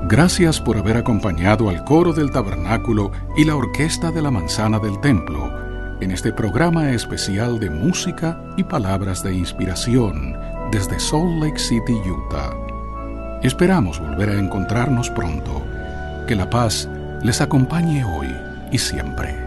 Gracias por haber acompañado al coro del tabernáculo y la orquesta de la manzana del templo en este programa especial de música y palabras de inspiración desde Salt Lake City, Utah. Esperamos volver a encontrarnos pronto. Que la paz les acompañe hoy y siempre.